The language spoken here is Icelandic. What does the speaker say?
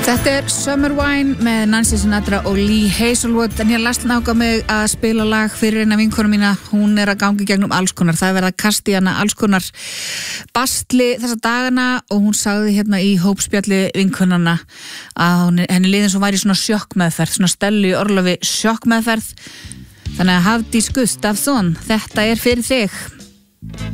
Þetta Summer Wine með Nancy Sinatra og Lee Hazelwood, en ég last nága mig að spila lag fyrir eina vinkonu mína. Hún að gangi gegnum alls konar, það verið að kasta í hana alls konar bastli þessa dagana og hún sagði hérna í hópspjalli vinkonana að henni liðin svo væri svona sjokkmeðferð, svona Stellu í orlofi sjokkmeðferð. Þannig að Hafdís Gustafsson, þetta fyrir þig.